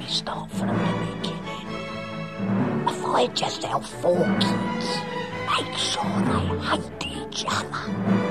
we start from the beginning. If I just help 4 kids, make sure they hate each other,